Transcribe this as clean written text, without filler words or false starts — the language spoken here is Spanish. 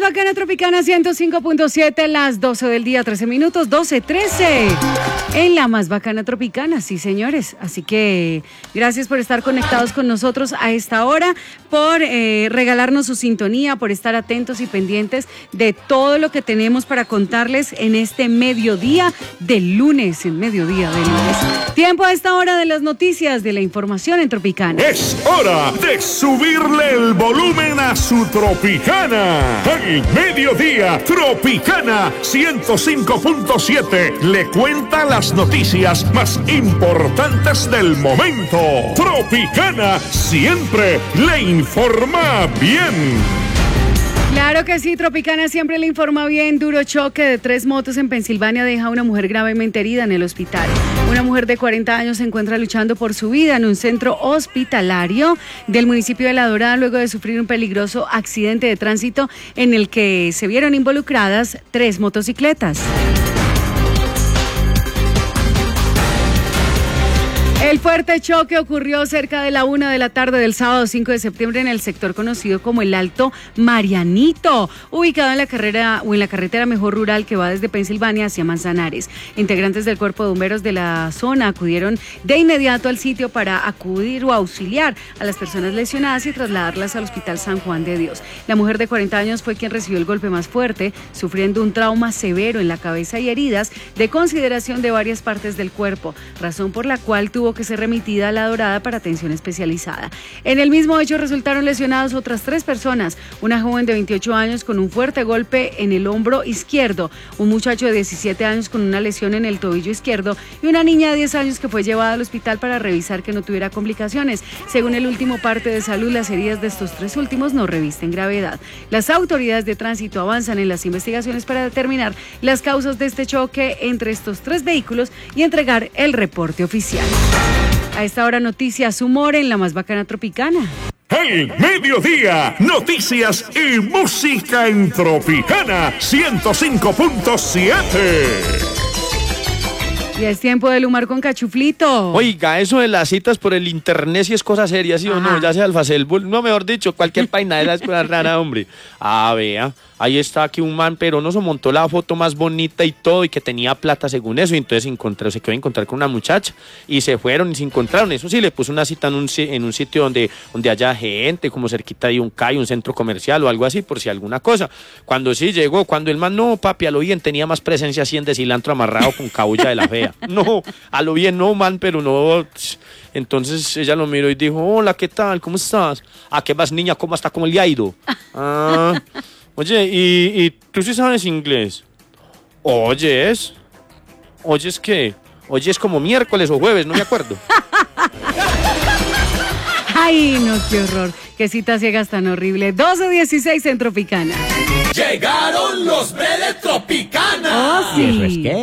bacana Tropicana 105.7, las 12 del día, 13 minutos, 12:13. En la más bacana Tropicana, sí señores. Así que gracias por estar conectados con nosotros a esta hora, por regalarnos su sintonía, por estar atentos y pendientes de todo lo que tenemos para contarles en este mediodía del lunes, Tiempo a esta hora de las noticias, de la información en Tropicana. Es hora de subirle el volumen a su Tropicana. Al mediodía, Tropicana 105.7 le cuenta las noticias más importantes del momento. Tropicana siempre le informa bien. Claro que sí, Tropicana siempre le informa bien. Duro choque de 3 motos en Pensilvania deja a una mujer gravemente herida en el hospital. Una mujer de 40 años se encuentra luchando por su vida en un centro hospitalario del municipio de La Dorada luego de sufrir un peligroso accidente de tránsito en el que se vieron involucradas 3 motocicletas. El fuerte choque ocurrió cerca de la 1 de la tarde del sábado 5 de septiembre en el sector conocido como el Alto Marianito, ubicado en la carretera mejor rural que va desde Pensilvania hacia Manzanares. Integrantes del cuerpo de bomberos de la zona acudieron de inmediato al sitio para acudir o auxiliar a las personas lesionadas y trasladarlas al Hospital San Juan de Dios. La mujer de 40 años fue quien recibió el golpe más fuerte, sufriendo un trauma severo en la cabeza y heridas de consideración de varias partes del cuerpo, razón por la cual tuvo que ser remitida a La Dorada para atención especializada. En el mismo hecho resultaron lesionadas otras 3 personas, una joven de 28 años con un fuerte golpe en el hombro izquierdo, un muchacho de 17 años con una lesión en el tobillo izquierdo y una niña de 10 años que fue llevada al hospital para revisar que no tuviera complicaciones. Según el último parte de salud, las heridas de estos 3 últimos no revisten gravedad. Las autoridades de tránsito avanzan en las investigaciones para determinar las causas de este choque entre estos 3 vehículos y entregar el reporte oficial. A esta hora noticias, humor en la más bacana Tropicana. El mediodía, noticias y música en Tropicana 105.7. Y es tiempo del humor con Cachuflito. Oiga, eso de las citas por el internet sí es cosa seria, ¿sí o no? Ya sea el Facebook, no, mejor dicho, cualquier página de la escuela rara, hombre. Ah, vea, ahí está aquí un man peronoso, montó la foto más bonita y todo, y que tenía plata según eso, y entonces se quedó a encontrar con una muchacha, y se fueron y se encontraron. Eso sí, le puso una cita en un sitio donde haya gente, como cerquita de un CAI, un centro comercial o algo así, por si alguna cosa. Cuando sí llegó, cuando el man, no, papi, a lo bien, tenía más presencia así de cilantro amarrado con cabulla de la fea. No, a lo bien no, man, pero no. Entonces ella lo miró y dijo, hola, ¿qué tal? ¿Cómo estás? ¿A qué vas, niña? ¿Cómo está? ¿Cómo le ha ido? Ah, oye, ¿y tú sí sabes inglés? ¿Oyes qué? Oyes como miércoles o jueves, no me acuerdo. Ay, no, qué horror. Qué citas ciegas tan horrible. 12:16 en Tropicana. Llegaron los Breves Tropicana. Oh, sí. ¿Y eso es qué?